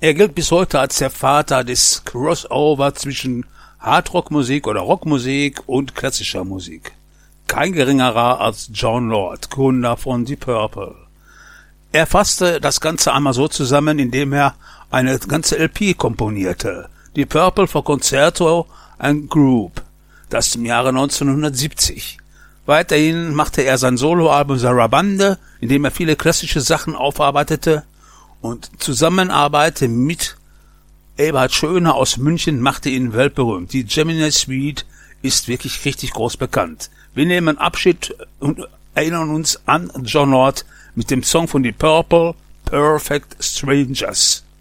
Er gilt bis heute als der Vater des Crossover zwischen Hardrockmusik oder Rockmusik und klassischer Musik. Kein geringerer als Jon Lord, Gründer von Deep Purple. Er fasste das Ganze einmal so zusammen, indem er eine ganze LP komponierte. Deep Purple for Concerto and Group, das im Jahre 1970. Weiterhin machte er sein Soloalbum Sarabande, in dem er viele klassische Sachen aufarbeitete, und Zusammenarbeit mit Eberhard Schöner aus München machte ihn weltberühmt. Die Gemini Suite ist wirklich richtig groß bekannt. Wir nehmen Abschied und erinnern uns an Jon Lord mit dem Song von Deep Purple, Perfect Strangers.